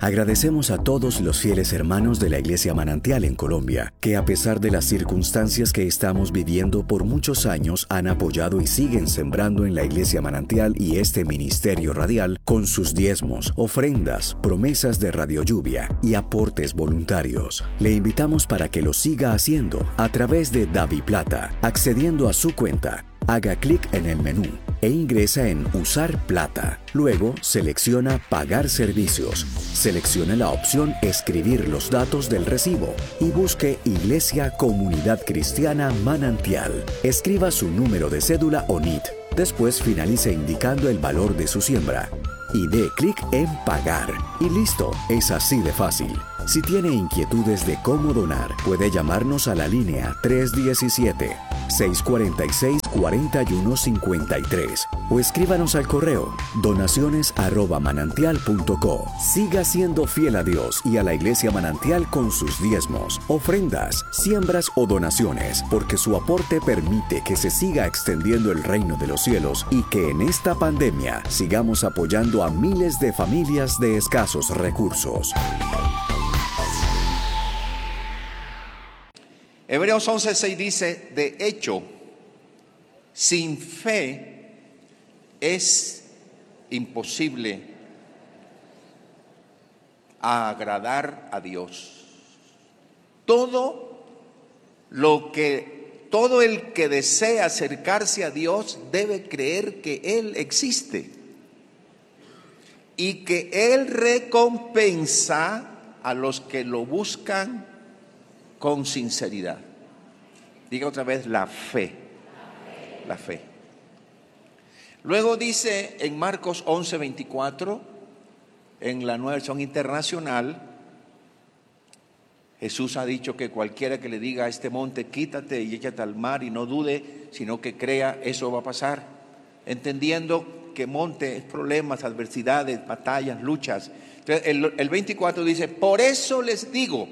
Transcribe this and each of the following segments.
Agradecemos a todos los fieles hermanos de la Iglesia Manantial en Colombia, que a pesar de las circunstancias que estamos viviendo por muchos años han apoyado y siguen sembrando en la Iglesia Manantial y este ministerio radial con sus diezmos, ofrendas, promesas de Radio Lluvia y aportes voluntarios. Le invitamos para que lo siga haciendo a través de DaviPlata, accediendo a su cuenta. Haga clic en el menú e ingresa en Usar Plata. Luego selecciona Pagar servicios. Seleccione la opción Escribir los datos del recibo y busque Iglesia Comunidad Cristiana Manantial. Escriba su número de cédula o NIT. Después finalice indicando el valor de su siembra y dé clic en Pagar. Y listo, es así de fácil. Si tiene inquietudes de cómo donar, puede llamarnos a la línea 317-646-4153 o escríbanos al correo donaciones@manantial.co. Siga siendo fiel a Dios y a la Iglesia Manantial con sus diezmos, ofrendas, siembras o donaciones, porque su aporte permite que se siga extendiendo el reino de los cielos y que en esta pandemia sigamos apoyando a miles de familias de escasos recursos. Hebreos 11:6 dice, de hecho, sin fe es imposible agradar a Dios. Todo el que desea acercarse a Dios debe creer que Él existe y que Él recompensa a los que lo buscan con sinceridad. Diga otra vez, la fe. La fe. Luego dice en Marcos 11:24, en la Nueva Versión Internacional, Jesús ha dicho que cualquiera que le diga a este monte, quítate y échate al mar, y no dude, sino que crea, eso va a pasar. Entendiendo que monte es problemas, adversidades, batallas, luchas. Entonces el 24 dice, por eso les digo.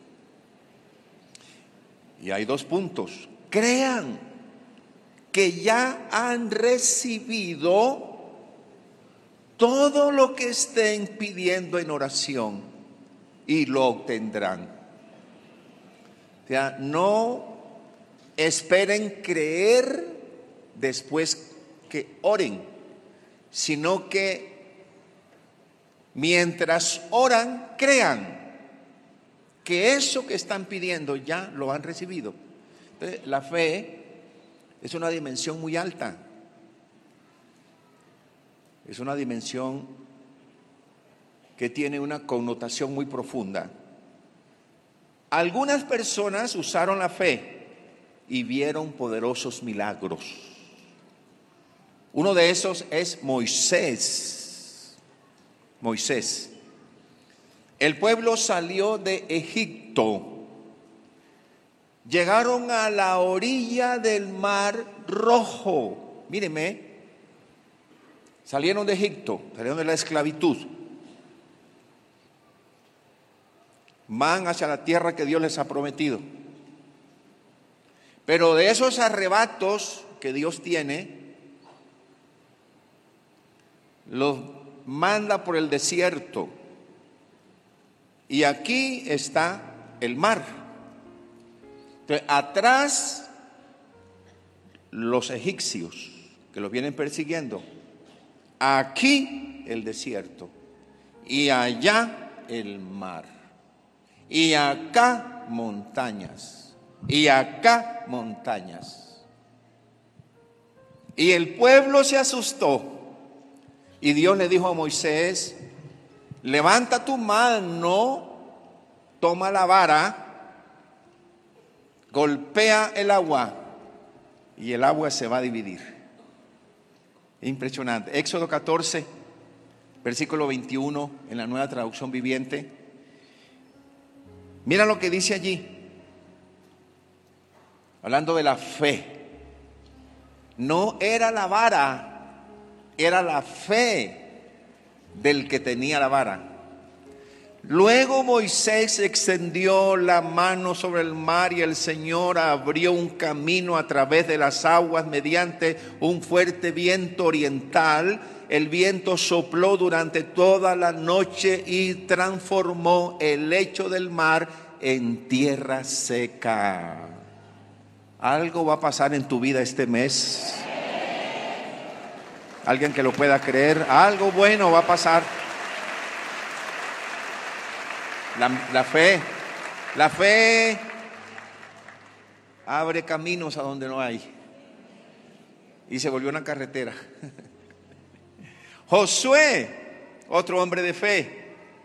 Y hay dos puntos. Crean que ya han recibido todo lo que estén pidiendo en oración y lo obtendrán. O sea, no esperen creer después que oren, sino que mientras oran, crean que eso que están pidiendo ya lo han recibido. Entonces, la fe es una dimensión muy alta. Es una dimensión que tiene una connotación muy profunda. Algunas personas usaron la fe y vieron poderosos milagros. Uno de esos es Moisés. Moisés. El pueblo salió de Egipto. Llegaron a la orilla del Mar Rojo. Míreme, salieron de Egipto, salieron de la esclavitud. Van hacia la tierra que Dios les ha prometido. Pero de esos arrebatos que Dios tiene, los manda por el desierto. Y aquí está el mar. Entonces, atrás los egipcios que los vienen persiguiendo. Aquí el desierto. Y allá el mar. Y acá montañas. Y acá montañas. Y el pueblo se asustó. Y Dios le dijo a Moisés, levanta tu mano, toma la vara, golpea el agua y el agua se va a dividir. Impresionante. Éxodo 14, versículo 21 en la Nueva Traducción Viviente. Mira lo que dice allí, hablando de la fe. No era la vara, era la fe del que tenía la vara. Luego Moisés extendió la mano sobre el mar y el Señor abrió un camino a través de las aguas mediante un fuerte viento oriental El viento sopló durante toda la noche y transformó el lecho del mar en tierra seca. Algo va a pasar en tu vida este mes. Alguien que lo pueda creer, algo bueno va a pasar. La fe abre caminos a donde no hay. Y se volvió una carretera. Josué, otro hombre de fe.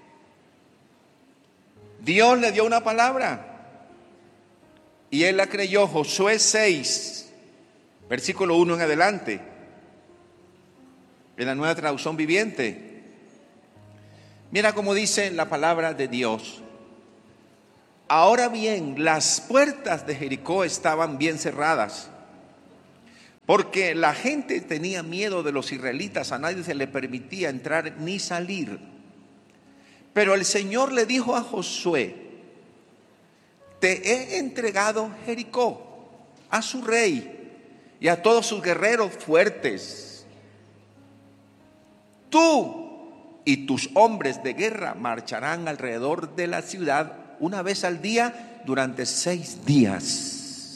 Dios le dio una palabra y él la creyó. Josué 6, versículo 1 en adelante, en la Nueva Traducción Viviente. Mira cómo dice la palabra de Dios. Ahora bien, las puertas de Jericó estaban bien cerradas, porque la gente tenía miedo de los israelitas. A nadie se le permitía entrar ni salir. Pero el Señor le dijo a Josué: te he entregado Jericó a su rey y a todos sus guerreros fuertes. Tú y tus hombres de guerra marcharán alrededor de la ciudad una vez al día durante 6 días.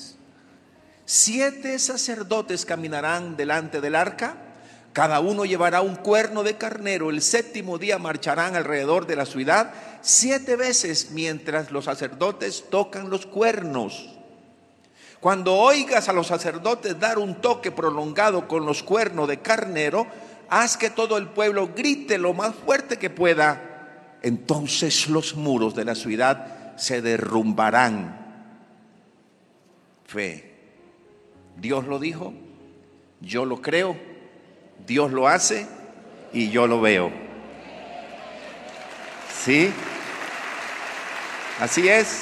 7 sacerdotes caminarán delante del arca, cada uno llevará un cuerno de carnero. El 7º día marcharán alrededor de la ciudad 7 veces mientras los sacerdotes tocan los cuernos. Cuando oigas a los sacerdotes dar un toque prolongado con los cuernos de carnero, haz que todo el pueblo grite lo más fuerte que pueda. Entonces los muros de la ciudad se derrumbarán. Fe. Dios lo dijo, yo lo creo, Dios lo hace y yo lo veo. ¿Sí? Así es.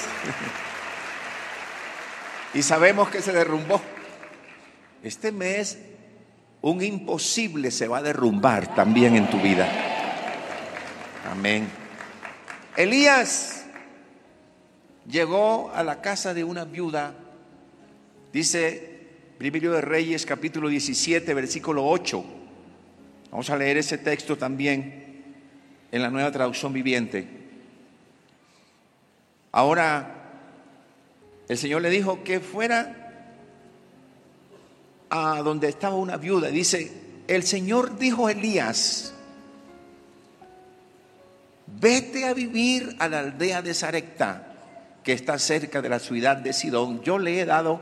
Y sabemos que se derrumbó. Este mes un imposible se va a derrumbar también en tu vida. Amén. Elías llegó a la casa de una viuda. Dice Primero de Reyes, capítulo 17, versículo 8. Vamos a leer ese texto también en la Nueva Traducción Viviente. Ahora, el Señor le dijo que fuera a donde estaba una viuda. Dice, el Señor dijo a Elías: vete a vivir a la aldea de Sarepta, que está cerca de la ciudad de Sidón. Yo le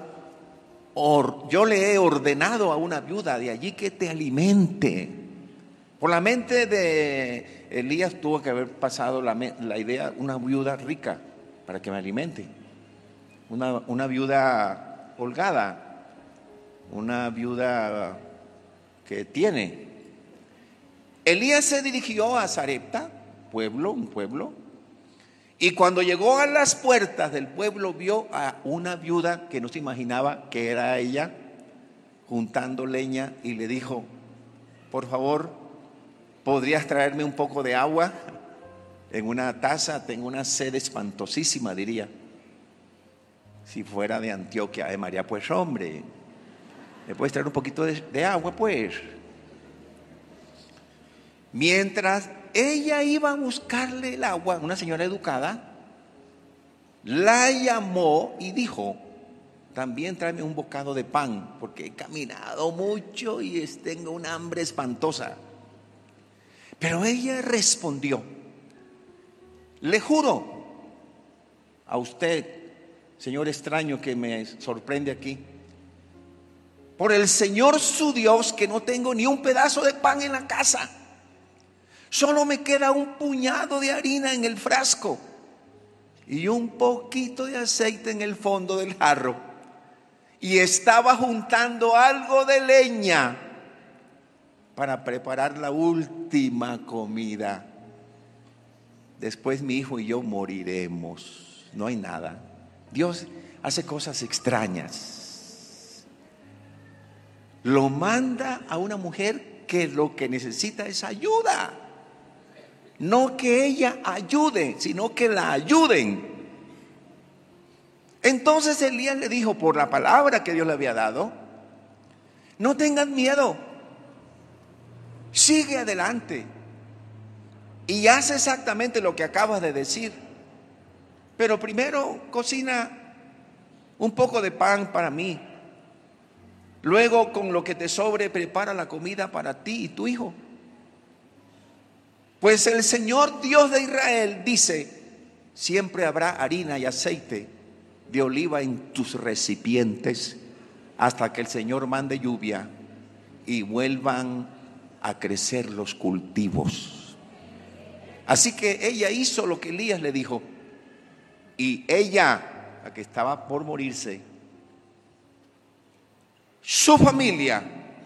he ordenado a una viuda de allí que te alimente. Por la mente de Elías tuvo que haber pasado la idea, una viuda rica para que me alimente, una viuda holgada, una viuda que tiene. Elías se dirigió a Sarepta, un pueblo, y cuando llegó a las puertas del pueblo vio a una viuda que no se imaginaba que era ella, juntando leña, y le dijo: por favor, ¿podrías traerme un poco de agua en una taza? Tengo una sed espantosísima, diría. Si fuera de Antioquia de María, pues hombre, ¿me puedes traer un poquito de agua, pues? Mientras ella iba a buscarle el agua, una señora educada la llamó y dijo: también tráeme un bocado de pan, porque he caminado mucho y tengo un hambre espantosa. Pero ella respondió: le juro a usted, señor extraño que me sorprende aquí, por el Señor su Dios, que no tengo ni un pedazo de pan en la casa. Solo me queda un puñado de harina en el frasco y un poquito de aceite en el fondo del jarro. Y estaba juntando algo de leña para preparar la última comida. Después mi hijo y yo moriremos. No hay nada. Dios hace cosas extrañas. Lo manda a una mujer que lo que necesita es ayuda. No que ella ayude, sino que la ayuden. Entonces Elías le dijo, por la palabra que Dios le había dado: no tengan miedo, Sigue adelante y haz exactamente lo que acabas de decir. Pero primero cocina un poco de pan para mí. Luego, con lo que te sobre, prepara la comida para ti y tu hijo. Pues el Señor Dios de Israel dice: siempre habrá harina y aceite de oliva en tus recipientes hasta que el Señor mande lluvia y vuelvan a crecer los cultivos. Así que ella hizo lo que Elías le dijo. Y ella, la que estaba por morirse, su familia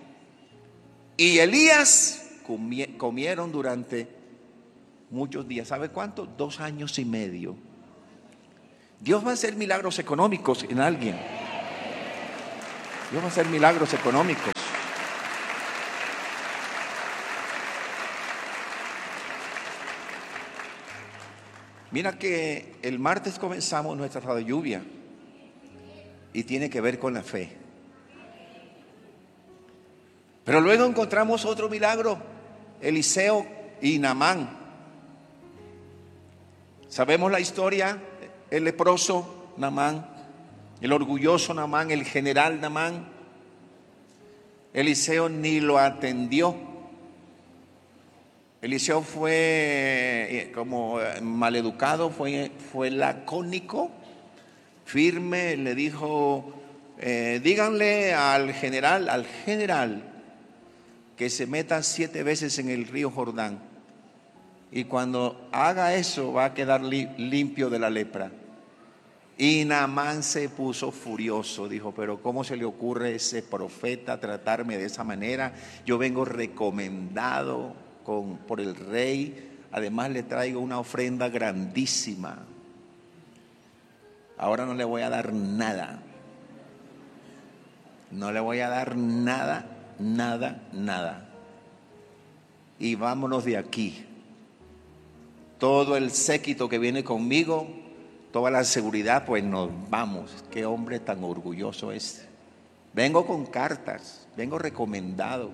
y Elías comieron durante muchos días. ¿Sabe cuánto? 2 años y medio. Dios va a hacer milagros económicos en alguien. Dios va a hacer milagros económicos. Mira que el martes comenzamos nuestra radio lluvia y tiene que ver con la fe. Pero luego encontramos otro milagro, Eliseo y Naamán. Sabemos la historia, el leproso Naamán, el orgulloso Naamán, el general Naamán. Eliseo ni lo atendió. Eliseo fue como maleducado, fue lacónico, firme. Le dijo: díganle al general que se meta 7 veces en el río Jordán, y cuando haga eso va a quedar limpio de la lepra. Y Naamán se puso furioso, dijo: pero ¿cómo se le ocurre a ese profeta tratarme de esa manera? Yo vengo recomendado por el rey, además le traigo una ofrenda grandísima. Ahora no le voy a dar nada. No le voy a dar nada. Y vámonos de aquí. Todo el séquito que viene conmigo, toda la seguridad, pues nos vamos. Qué hombre tan orgulloso es. Vengo con cartas, vengo recomendado.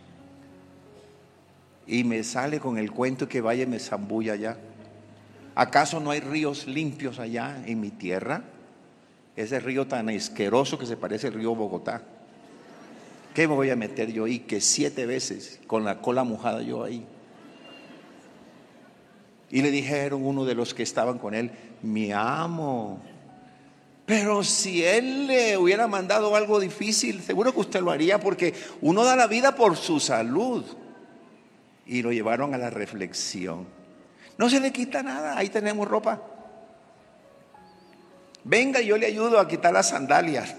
Y me sale con el cuento que vaya y me zambulla allá. ¿Acaso no hay ríos limpios allá en mi tierra? Ese río tan asqueroso que se parece al río Bogotá. ¿Qué me voy a meter yo ahí? Que 7 veces con la cola mojada yo ahí. Y le dijeron uno de los que estaban con él: mi amo, pero si él le hubiera mandado algo difícil, seguro que usted lo haría, porque uno da la vida por su salud. Y lo llevaron a la reflexión. No se le quita nada, ahí tenemos ropa. Venga, yo le ayudo a quitar las sandalias.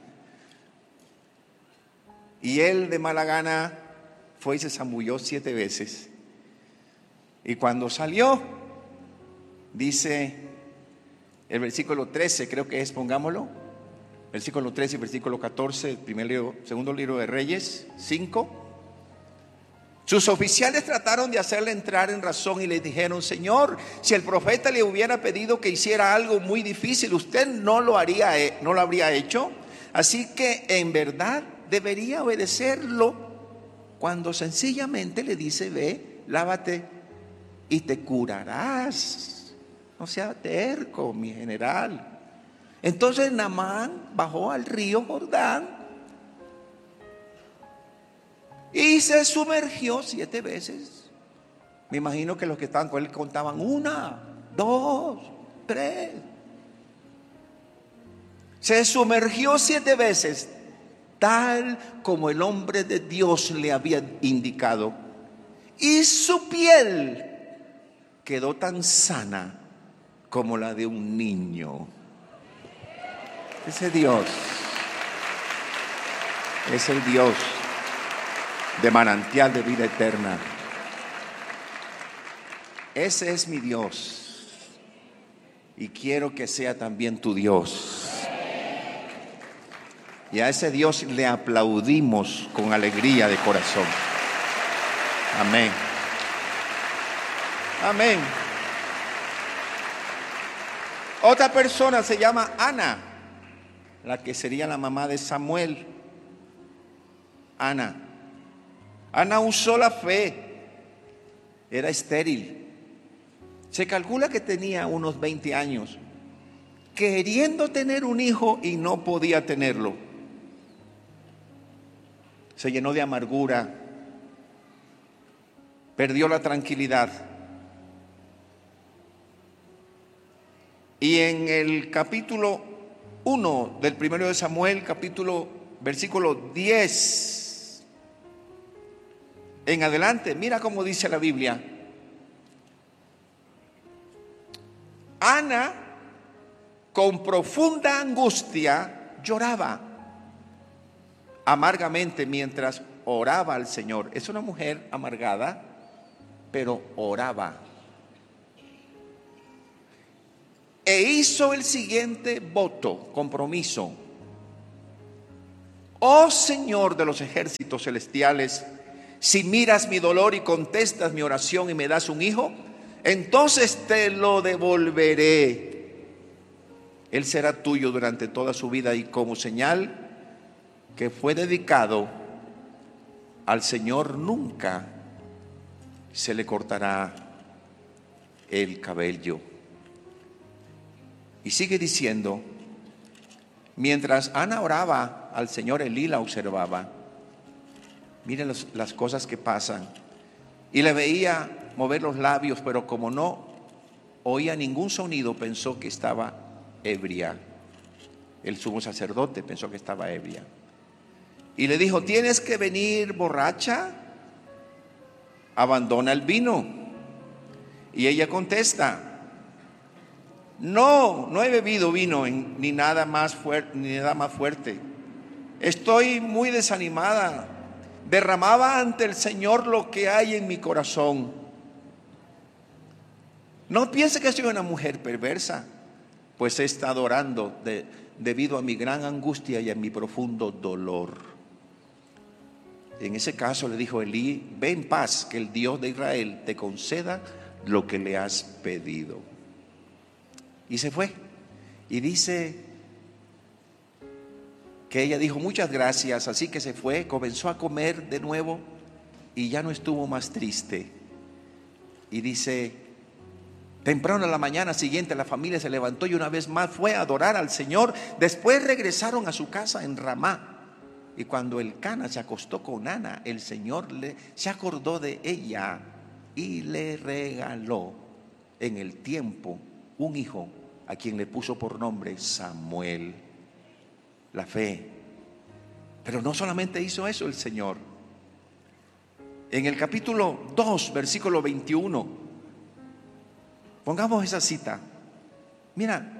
Y él de mala gana fue y se zambulló 7 veces. Y cuando salió, dice el versículo 13, creo que es, pongámoslo. Versículo 13 y versículo 14, segundo libro de Reyes 5. Sus oficiales trataron de hacerle entrar en razón y le dijeron: Señor, si el profeta le hubiera pedido que hiciera algo muy difícil, usted no lo habría hecho. Así que en verdad debería obedecerlo cuando sencillamente le dice: ve, lávate y te curarás. No sea terco, mi general. Entonces Naamán bajó al río Jordán y se sumergió 7 veces. Me imagino que los que estaban con él contaban: 1, 2, 3. Se sumergió 7 veces, tal como el hombre de Dios le había indicado. Y su piel quedó tan sana como la de un niño. Ese Dios es el Dios de manantial de vida eterna. Ese es mi Dios, y quiero que sea también tu Dios. Y a ese Dios le aplaudimos con alegría de corazón. Amén. Amén. Otra persona se llama Ana, la que sería la mamá de Samuel. Ana. Ana usó la fe. Era estéril. Se calcula que tenía unos 20 años, queriendo tener un hijo y no podía tenerlo. Se llenó de amargura, perdió la tranquilidad. Y en el capítulo 1 del primero de Samuel, versículo 10 en adelante, mira cómo dice la Biblia. Ana, con profunda angustia, lloraba amargamente mientras oraba al Señor. Es una mujer amargada, pero oraba. E hizo el siguiente voto, compromiso. Oh Señor de los ejércitos celestiales, si miras mi dolor y contestas mi oración y me das un hijo, entonces te lo devolveré. Él será tuyo durante toda su vida y como señal que fue dedicado al Señor, nunca se le cortará el cabello. Y sigue diciendo, mientras Ana oraba al Señor, Elí la observaba. Miren las cosas que pasan. Y le veía mover los labios, pero como no oía ningún sonido, pensó que estaba ebria. El sumo sacerdote pensó que estaba ebria. Y le dijo, ¿tienes que venir borracha? Abandona el vino. Y ella contesta, no he bebido vino ni nada más fuerte. Estoy muy desanimada. Derramaba ante el Señor lo que hay en mi corazón. No piense que soy una mujer perversa, pues he estado orando debido a mi gran angustia y a mi profundo dolor. En ese caso le dijo Elí, ve en paz, que el Dios de Israel te conceda lo que le has pedido. Y se fue. Y dice que ella dijo muchas gracias, así que se fue, comenzó a comer de nuevo y ya no estuvo más triste. Y dice, temprano a la mañana siguiente la familia se levantó y una vez más fue a adorar al Señor. Después regresaron a su casa en Ramá. Y cuando Elcana se acostó con Ana, el Señor se acordó de ella y le regaló en el tiempo un hijo a quien le puso por nombre Samuel. La fe. Pero no solamente hizo eso el Señor. En el capítulo 2, versículo 21, pongamos esa cita. Mira,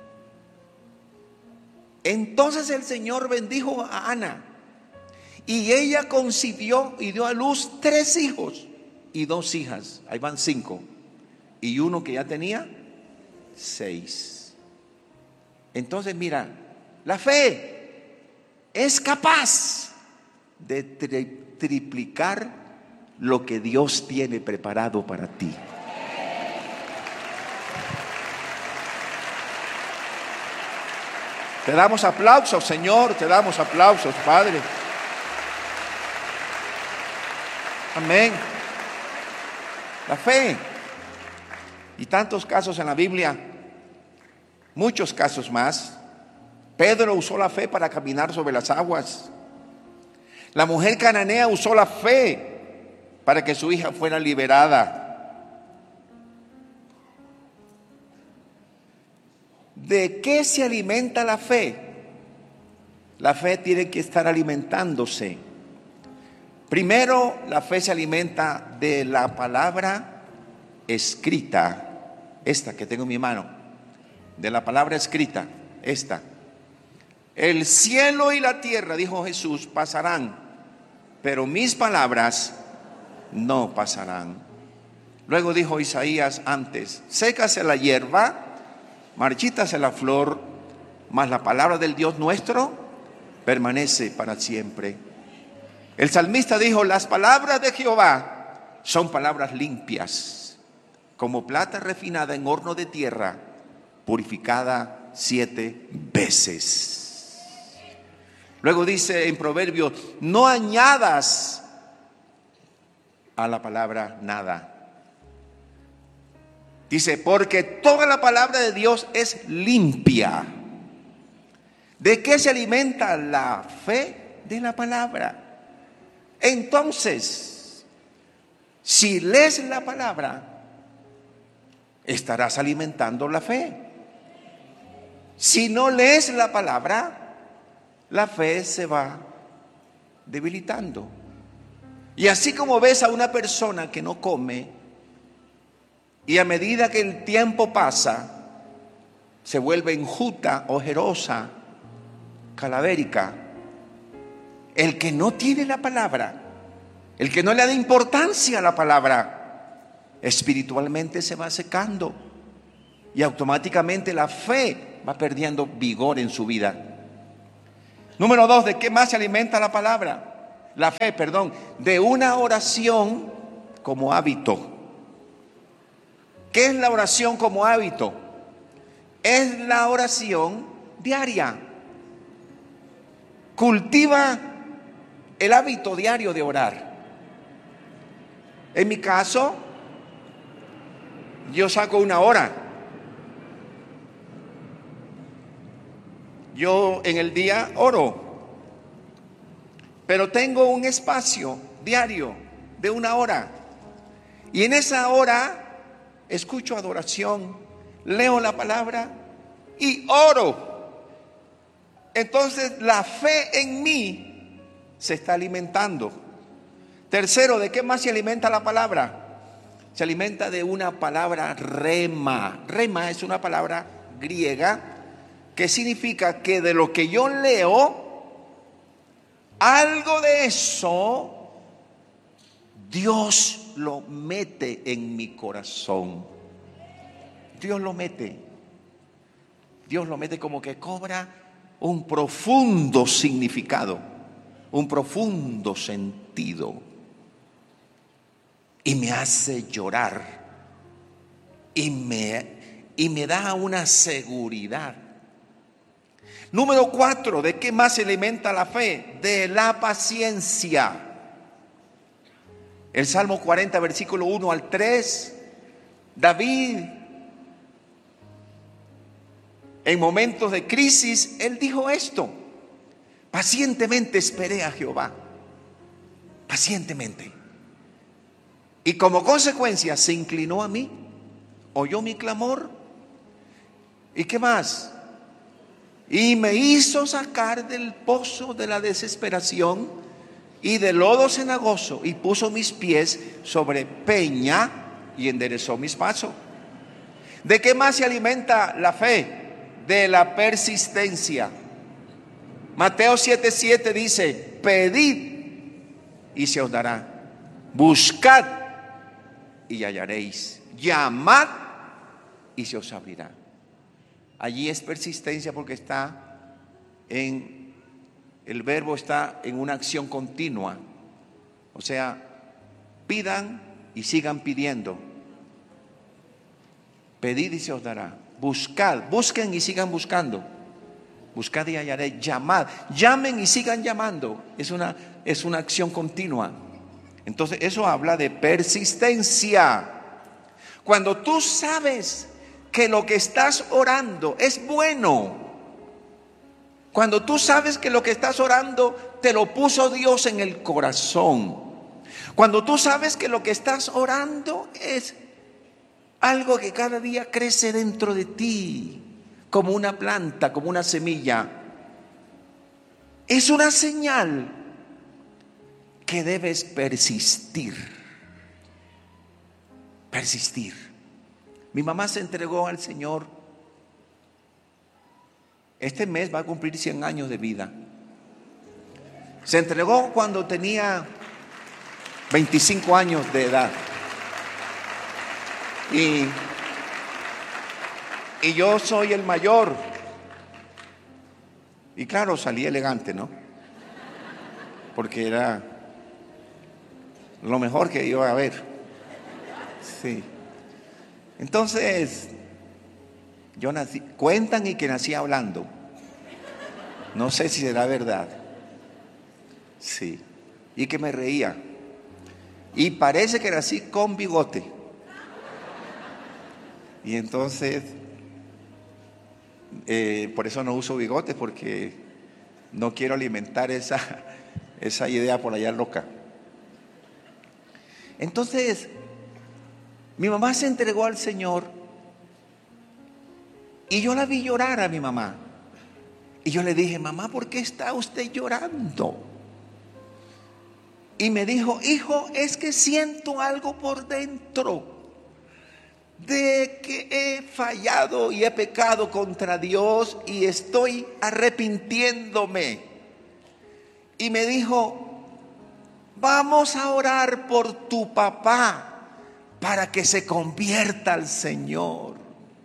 entonces el Señor bendijo a Ana y ella concibió y dio a luz 3 hijos y 2 hijas. Ahí van 5. Y uno que ya tenía 6. Entonces mira, la fe es capaz de triplicar lo que Dios tiene preparado para ti. Te damos aplausos, Señor, te damos aplausos, Padre. Amén. La fe. Y tantos casos en la Biblia, muchos casos más. Pedro usó la fe para caminar sobre las aguas. La mujer cananea usó la fe para que su hija fuera liberada. ¿De qué se alimenta la fe? La fe tiene que estar alimentándose. Primero, la fe se alimenta de la palabra escrita. Esta que tengo en mi mano. De la palabra escrita. Esta. El cielo y la tierra, dijo Jesús, pasarán, pero mis palabras no pasarán. Luego dijo Isaías antes, sécase la hierba, marchítase la flor, mas la palabra del Dios nuestro permanece para siempre. El salmista dijo, las palabras de Jehová son palabras limpias, como plata refinada en horno de tierra, purificada 7 veces. Luego dice en Proverbios, no añadas a la palabra nada. Dice, porque toda la palabra de Dios es limpia. ¿De qué se alimenta la fe? De la palabra. Entonces, si lees la palabra, estarás alimentando la fe. Si no lees la palabra, la fe se va debilitando. Y así como ves a una persona que no come, y a medida que el tiempo pasa, se vuelve enjuta, ojerosa, calavérica, el que no tiene la palabra, el que no le da importancia a la palabra, espiritualmente se va secando y automáticamente la fe va perdiendo vigor en su vida. Número 2, ¿de qué más se alimenta la palabra? La fe, perdón, de una oración como hábito. ¿Qué es la oración como hábito? Es la oración diaria. Cultiva el hábito diario de orar. En mi caso, yo saco una hora. Yo en el día oro, pero tengo un espacio diario de una hora. Y en esa hora escucho adoración, leo la palabra y oro. Entonces la fe en mí se está alimentando. Tercero, ¿de qué más se alimenta la palabra? Se alimenta de una palabra rema. Rema es una palabra griega que significa que de lo que yo leo, algo de eso Dios lo mete en mi corazón. Dios lo mete. Dios lo mete como que cobra un profundo significado, un profundo sentido. Y me hace llorar. Y me da una seguridad. Número 4, ¿de qué más se alimenta la fe? De la paciencia. El Salmo 40, versículo 1 al 3, David, en momentos de crisis, él dijo esto: pacientemente esperé a Jehová, pacientemente. Y como consecuencia se inclinó a mí, oyó mi clamor. ¿Y qué más? Y me hizo sacar del pozo de la desesperación y del lodo cenagoso, y puso mis pies sobre peña y enderezó mis pasos. ¿De qué más se alimenta la fe? De la persistencia. Mateo 7:7 dice: pedid y se os dará, buscad y hallaréis, llamad y se os abrirá. Allí es persistencia porque el verbo está en una acción continua. O sea, pidan y sigan pidiendo. Pedid y se os dará. Buscad, busquen y sigan buscando. Buscad y hallaréis. Llamad, llamen y sigan llamando. Es una acción continua. Entonces eso habla de persistencia. Cuando tú sabes que lo que estás orando es bueno, cuando tú sabes que lo que estás orando te lo puso Dios en el corazón, cuando tú sabes que lo que estás orando es algo que cada día crece dentro de ti, como una planta, como una semilla, es una señal que debes persistir. Persistir. Mi mamá se entregó al Señor. Este mes va a cumplir 100 años de vida. Se entregó cuando tenía 25 años de edad. Y yo soy el mayor. Y claro, salí elegante, ¿no? Porque era lo mejor que iba a haber. Sí. Entonces, yo nací, cuentan y que nací hablando. No sé si será verdad. Sí. Y que me reía. Y parece que nací con bigote. Y entonces, por eso no uso bigotes, porque no quiero alimentar esa idea por allá loca. Entonces, mi mamá se entregó al Señor y yo la vi llorar a mi mamá. Y yo le dije: mamá, ¿por qué está usted llorando? Y me dijo: hijo, es que siento algo por dentro de que he fallado y he pecado contra Dios y estoy arrepintiéndome. Y me dijo: vamos a orar por tu papá para que se convierta al Señor.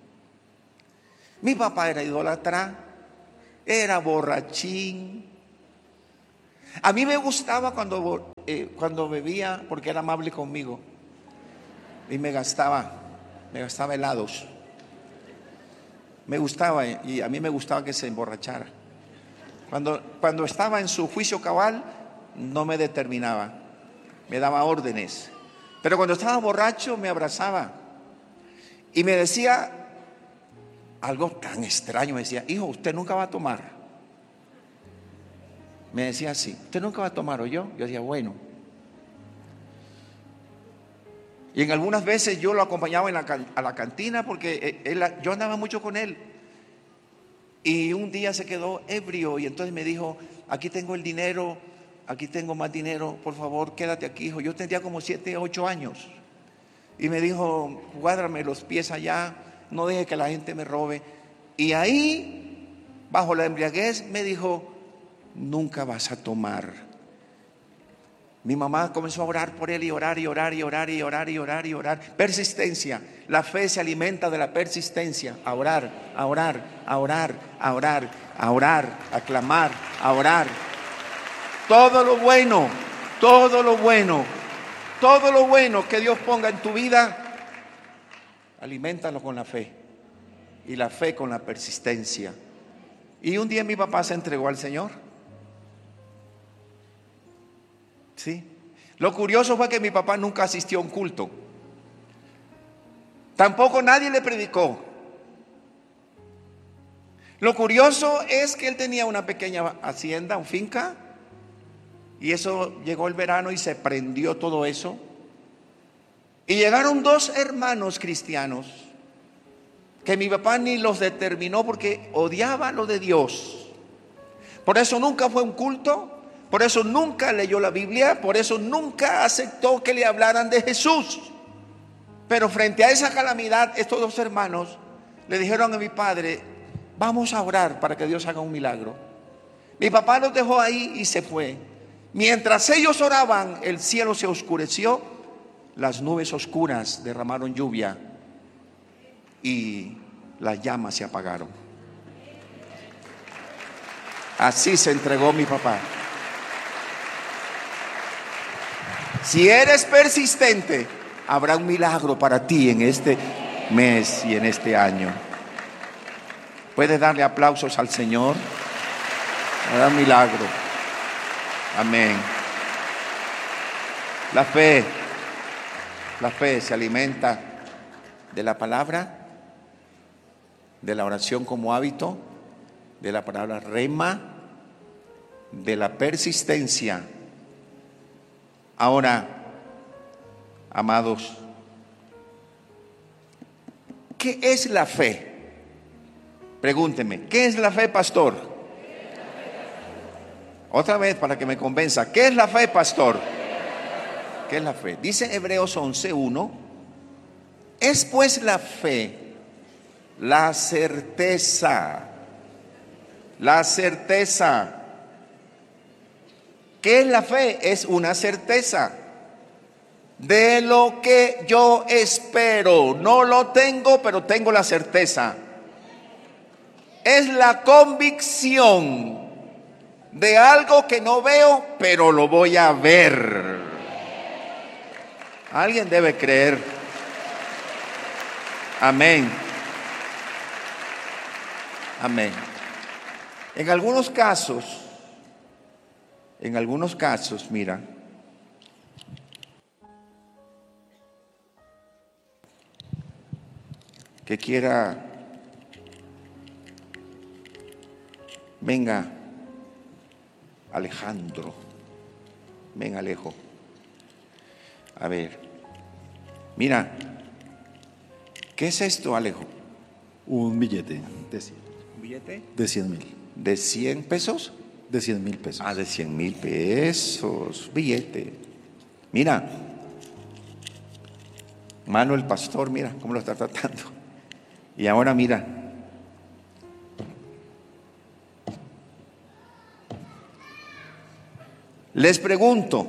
Mi papá era idólatra, era borrachín. A mí me gustaba cuando bebía, porque era amable conmigo y me gastaba helados. Me gustaba, y a mí me gustaba que se emborrachara. Cuando estaba en su juicio cabal, no me determinaba, me daba órdenes. Pero cuando estaba borracho me abrazaba y me decía algo tan extraño. Me decía: hijo, usted nunca va a tomar. Me decía así: usted nunca va a tomar, ¿o yo? Yo decía: bueno. Y en algunas veces yo lo acompañaba a la cantina, porque yo andaba mucho con él. Y un día se quedó ebrio y entonces me dijo: aquí tengo el dinero, aquí tengo más dinero, por favor quédate aquí, hijo. Yo tendría como 7, 8 años. Y me dijo: cuádrame los pies allá, no deje que la gente me robe. Y ahí, bajo la embriaguez, me dijo: nunca vas a tomar. Mi mamá comenzó a orar por él, y orar, y orar, y orar, y orar, y orar, y orar. Persistencia. La fe se alimenta de la persistencia. A orar, a orar, a orar, a orar, a orar, a clamar, a orar. Todo lo bueno, todo lo bueno, todo lo bueno que Dios ponga en tu vida, aliméntalo con la fe. Y la fe con la persistencia. Y un día mi papá se entregó al Señor. Sí. Lo curioso fue que mi papá nunca asistió a un culto. Tampoco nadie le predicó. Lo curioso es que él tenía una pequeña hacienda, una finca, y eso llegó el verano y se prendió todo eso. Y llegaron 2 hermanos cristianos que mi papá ni los determinó, porque odiaba lo de Dios. Por eso nunca fue a un culto. Por eso nunca leyó la Biblia, por eso nunca aceptó que le hablaran de Jesús. Pero frente a esa calamidad, estos 2 hermanos le dijeron a mi padre: vamos a orar para que Dios haga un milagro. Mi papá los dejó ahí y se fue. Mientras ellos oraban, el cielo se oscureció, las nubes oscuras derramaron lluvia y las llamas se apagaron. Así se entregó mi papá. Si eres persistente, habrá un milagro para ti en este mes y en este año. ¿Puedes darle aplausos al Señor? Habrá un milagro. Amén. La fe se alimenta de la palabra, de la oración como hábito, de la palabra rema, de la persistencia. Ahora, amados, ¿qué es la fe? Pregúnteme: ¿qué es la fe, pastor? Otra vez para que me convenza: ¿qué es la fe, pastor? ¿Qué es la fe? Dice Hebreos 11:1: es pues la fe la certeza. ¿Qué es la fe? Es una certeza de lo que yo espero. No lo tengo, pero tengo la certeza. Es la convicción de algo que no veo, pero lo voy a ver. Alguien debe creer. Amén. Amén. En algunos casos, mira, que quiera, venga, Alejandro, ven Alejo. A ver, mira, ¿qué es esto, Alejo? Un billete de 100. ¿Un billete? De 100,000. ¿De 100 pesos? De 100,000 pesos. Ah, de 100,000 pesos, billete. Mira, mano el pastor, mira cómo lo está tratando. Y ahora mira. Les pregunto,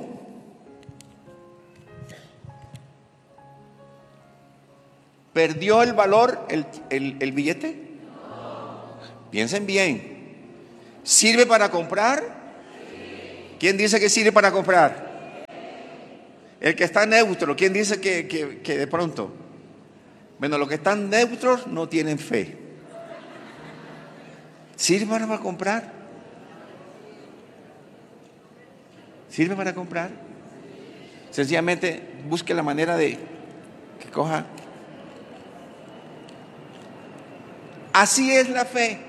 ¿perdió el valor el billete? Piensen bien. ¿Sirve para comprar? ¿Quién dice que sirve para comprar? El que está neutro, ¿quién dice que de pronto? Bueno, los que están neutros no tienen fe. ¿Sirve para comprar? ¿Sirve para comprar? Sencillamente busque la manera de que coja. Así es la fe.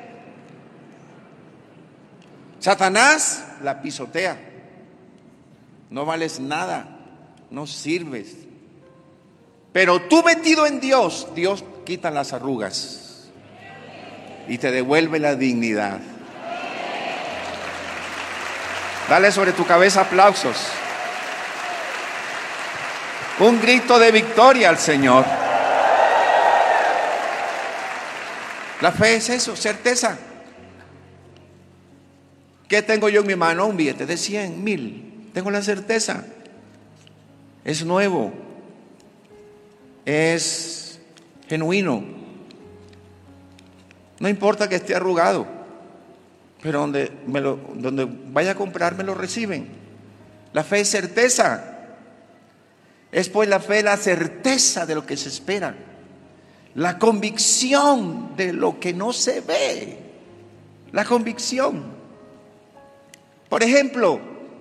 Satanás la pisotea. No vales nada, no sirves. Pero tú metido en Dios, Dios quita las arrugas y te devuelve la dignidad. Dale sobre tu cabeza aplausos. Un grito de victoria al Señor. La fe es eso, certeza. ¿Qué tengo yo en mi mano? Un billete de 100,000. Tengo la certeza. Es nuevo. Es genuino. No importa que esté arrugado, pero donde vaya a comprar me lo reciben. La fe es certeza. Es pues la fe la certeza de lo que se espera, la convicción de lo que no se ve, la convicción. Por ejemplo,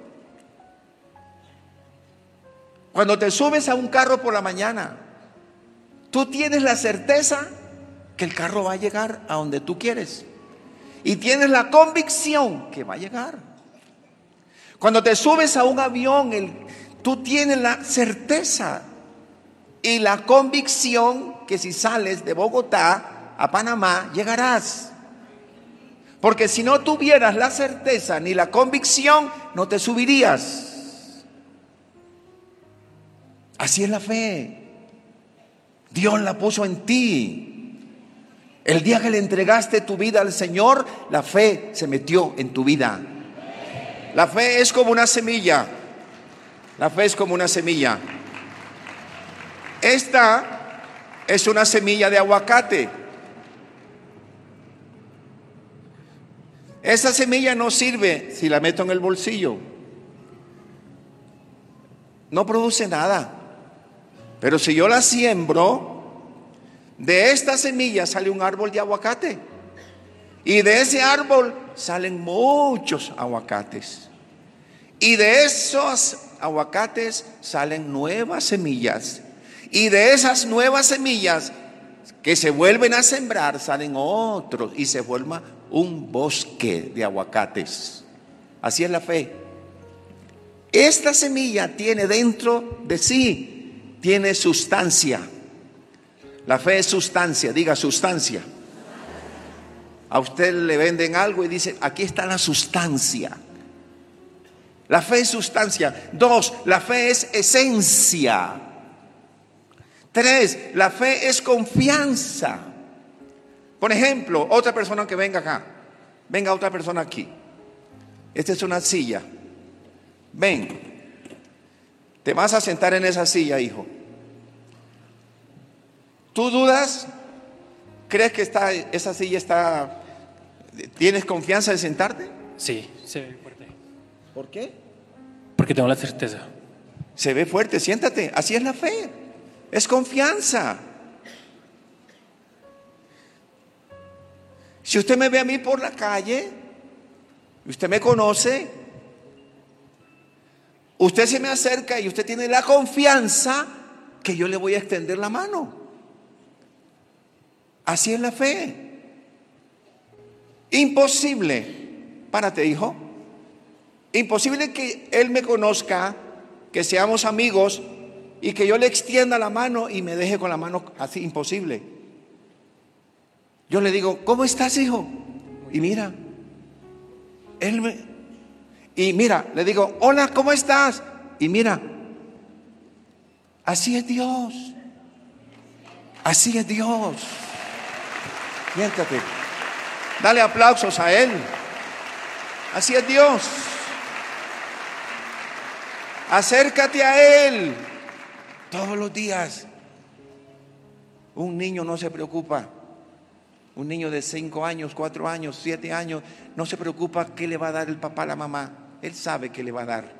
cuando te subes a un carro por la mañana, tú tienes la certeza que el carro va a llegar a donde tú quieres y tienes la convicción que va a llegar. Cuando te subes a un avión, tú tienes la certeza y la convicción que si sales de Bogotá a Panamá llegarás. Porque si no tuvieras la certeza ni la convicción, no te subirías. Así es la fe. Dios la puso en ti. El día que le entregaste tu vida al Señor, la fe se metió en tu vida. La fe es como una semilla. La fe es como una semilla. Esta es una semilla de aguacate. Esa semilla no sirve si la meto en el bolsillo. No produce nada. Pero si yo la siembro, de esta semilla sale un árbol de aguacate. Y de ese árbol salen muchos aguacates. Y de esos aguacates salen nuevas semillas. Y de esas nuevas semillas que se vuelven a sembrar salen otros y se forma un bosque de aguacates. Así es la fe. Esta semilla tiene dentro de sí, tiene sustancia. La fe es sustancia, diga sustancia. A usted le venden algo y dice, aquí está la sustancia. La fe es sustancia. 2, la fe es esencia. 3, la fe es confianza. Por ejemplo, otra persona que venga acá. Venga otra persona aquí. Esta es una silla. Ven. Te vas a sentar en esa silla, hijo. ¿Tú dudas? ¿Crees que esa silla está... ¿Tienes confianza de sentarte? Sí, se ve fuerte. ¿Por qué? Porque tengo la certeza. Se ve fuerte, siéntate. Así es la fe. Es confianza. Si usted me ve a mí por la calle, usted me conoce, usted se me acerca y usted tiene la confianza que yo le voy a extender la mano. Así es la fe. Imposible. Párate, hijo. Imposible que él me conozca, que seamos amigos y que yo le extienda la mano y me deje con la mano así. Imposible. Yo le digo, ¿cómo estás, hijo? Y mira, y mira, le digo, hola, ¿cómo estás? Y mira, así es Dios. Así es Dios. Siéntate. Dale aplausos a Él. Así es Dios. Acércate a Él todos los días. Un niño no se preocupa. Un niño de 5 años, 4 años, 7 años, no se preocupa qué le va a dar el papá a la mamá. Él sabe qué le va a dar.